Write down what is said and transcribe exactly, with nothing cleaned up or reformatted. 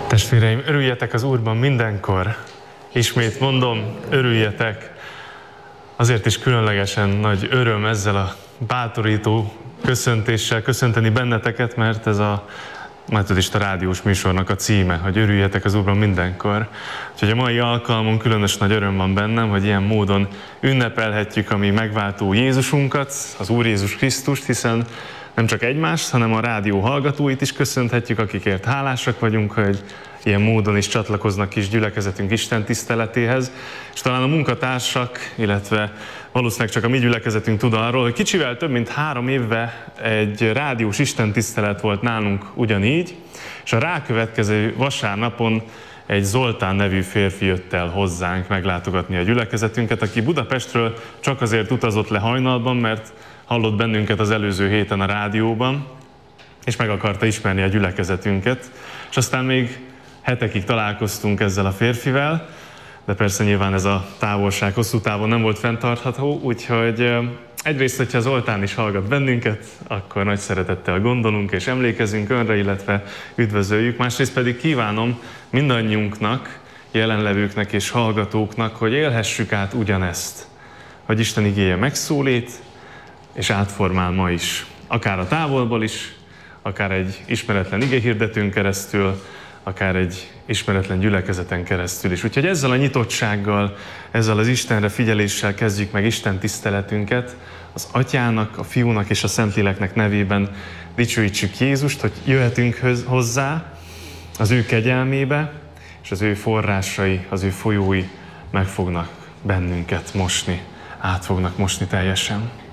Testvéreim, örüljetek az Úrban mindenkor. Ismét mondom, örüljetek. Azért is különlegesen nagy öröm ezzel a bátorító köszöntéssel köszönteni benneteket, mert ez a metodista rádiós műsornak a címe, hogy örüljetek az Úrban mindenkor. Úgyhogy a mai alkalmon különös nagy öröm van bennem, hogy ilyen módon ünnepelhetjük a mi megváltó Jézusunkat, az Úr Jézus Krisztust, hiszen nem csak egymást, hanem a rádió hallgatóit is köszönhetjük, akikért hálásak vagyunk, hogy ilyen módon is csatlakoznak kis gyülekezetünk Isten tiszteletéhez. És talán a munkatársak, illetve valószínűleg csak a mi gyülekezetünk tud arról, hogy kicsivel több mint három évve egy rádiós Isten tisztelet volt nálunk ugyanígy, és a rákövetkező vasárnapon egy Zoltán nevű férfi jött el hozzánk meglátogatni a gyülekezetünket, aki Budapestről csak azért utazott le hajnalban, mert hallott bennünket az előző héten a rádióban, és meg akarta ismerni a gyülekezetünket. És aztán még hetekig találkoztunk ezzel a férfivel, de persze nyilván ez a távolság hosszú távon nem volt fenntartható, úgyhogy egyrészt, hogyha Zoltán is hallgat bennünket, akkor nagy szeretettel gondolunk és emlékezünk önre, illetve üdvözöljük. Másrészt pedig kívánom mindannyiunknak, jelenlevőknek és hallgatóknak, hogy élhessük át ugyanezt, hogy Isten igéje megszólít, és átformál ma is. Akár a távolból is, akár egy ismeretlen igehirdetőn keresztül, akár egy ismeretlen gyülekezeten keresztül is. Úgyhogy ezzel a nyitottsággal, ezzel az Istenre figyeléssel kezdjük meg Isten tiszteletünket. Az Atyának, a Fiúnak és a Szentléleknek nevében dicsőítsük Jézust, hogy jöhetünk hozzá az ő kegyelmébe, és az ő forrásai, az ő folyói meg fognak bennünket mosni, át fognak mosni teljesen.